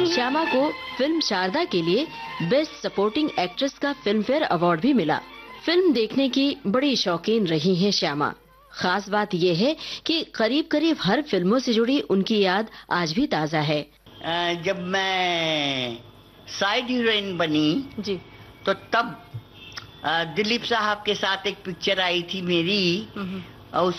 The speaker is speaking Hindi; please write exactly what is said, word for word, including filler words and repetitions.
श्यामा को फिल्म शारदा के लिए बेस्ट सपोर्टिंग एक्ट्रेस का फिल्म फेयर अवार्ड भी मिला। फिल्म देखने की बड़ी शौकीन रही हैं श्यामा। खास बात यह है कि करीब करीब हर फिल्मों से जुड़ी उनकी याद आज भी ताजा है। जब मैं साइड हीरोइन बनी जी तो तब दिलीप साहब के साथ एक पिक्चर आई थी मेरी, और